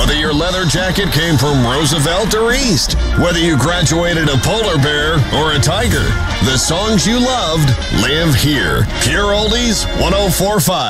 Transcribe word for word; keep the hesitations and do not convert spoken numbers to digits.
Whether your leather jacket came from Roosevelt or East, whether you graduated a polar bear or a tiger, the songs you loved live here. Pure Oldies one oh four point five.